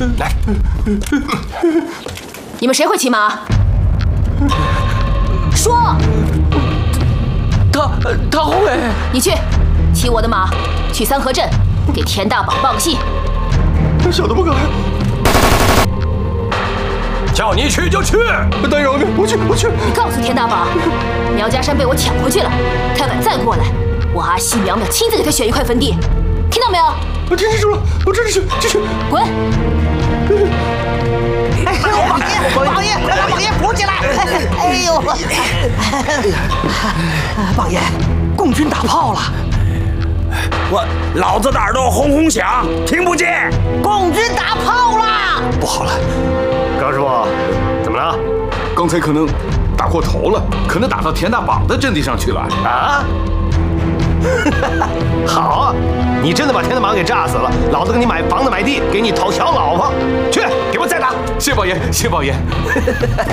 来， 你们谁会骑马？说。 他会。 你去，骑我的马，去三河镇给田大宝报个信。 小的不敢。 叫你去就去。 大饶命，我去。 你告诉田大宝，苗家山被我抢回去了，他敢再过来，我阿西苗苗亲自给他选一块坟地，听到没有？ 我听清楚了，我这就去。 滚！ 哎，榜爷，快把榜爷扶起来！哎呦，榜爷，共军打炮了！ 老子的耳朵轰轰响，听不见。 共军打炮了！ 不好了， 高师傅，怎么了？ 刚才可能打过头了，可能打到田大宝的阵地上去了。 啊？好啊！你真的把田大宝给炸死了，老子给你买房子买地，给你讨小老婆。去，给我再打！ 谢宝爷，谢宝爷。